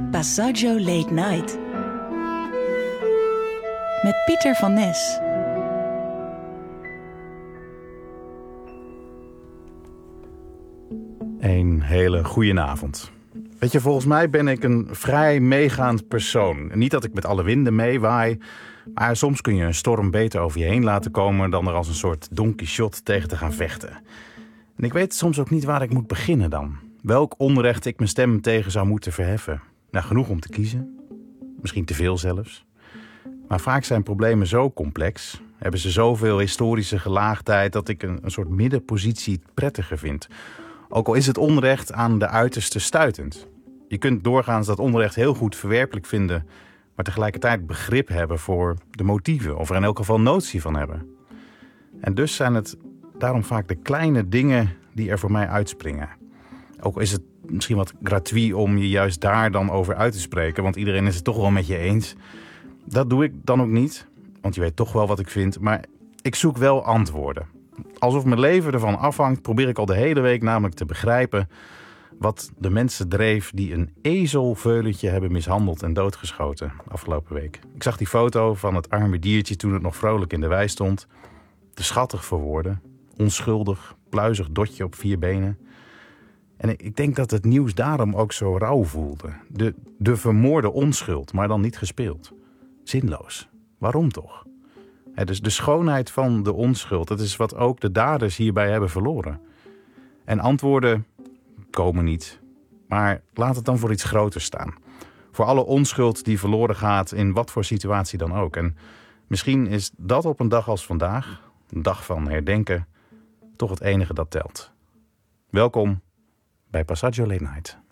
Passaggio Late Night. Met Pieter van Nes. Een hele goedenavond. Weet je, volgens mij ben ik een vrij meegaand persoon. Niet dat ik met alle winden meewaai, maar soms kun je een storm beter over je heen laten komen dan er als een soort Don Quixote tegen te gaan vechten. En ik weet soms ook niet waar ik moet beginnen dan. Welk onrecht ik mijn stem tegen zou moeten verheffen. Nou, genoeg om te kiezen. Misschien te veel zelfs. Maar vaak zijn problemen zo complex, hebben ze zoveel historische gelaagdheid, dat ik een soort middenpositie prettiger vind. Ook al is het onrecht aan de uiterste stuitend. Je kunt doorgaans dat onrecht heel goed verwerpelijk vinden, maar tegelijkertijd begrip hebben voor de motieven, of er in elk geval notie van hebben. En dus zijn het daarom vaak de kleine dingen die er voor mij uitspringen. Ook al is het misschien wat gratuit om je juist daar dan over uit te spreken, want iedereen is het toch wel met je eens. Dat doe ik dan ook niet, want je weet toch wel wat ik vind, maar ik zoek wel antwoorden. Alsof mijn leven ervan afhangt, probeer ik al de hele week namelijk te begrijpen wat de mensen dreef die een ezelveulentje hebben mishandeld en doodgeschoten afgelopen week. Ik zag die foto van het arme diertje toen het nog vrolijk in de wei stond. Te schattig voor woorden, onschuldig, pluizig dotje op 4 benen. En ik denk dat het nieuws daarom ook zo rauw voelde. De vermoorde onschuld, maar dan niet gespeeld. Zinloos. Waarom toch? Dus de schoonheid van de onschuld, dat is wat ook de daders hierbij hebben verloren. En antwoorden komen niet. Maar laat het dan voor iets groters staan. Voor alle onschuld die verloren gaat in wat voor situatie dan ook. En misschien is dat op een dag als vandaag, een dag van herdenken, toch het enige dat telt. Welkom bij Passaggio Late Night.